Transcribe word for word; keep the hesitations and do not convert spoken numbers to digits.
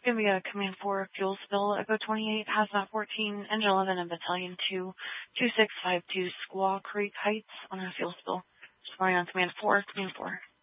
going to be a Command four fuel spill, Echo twenty-eight, Hazmat fourteen, Engine eleven, and Battalion two, two six five two, Squaw Creek Heights on a fuel spill. Just going on Command four, Command four.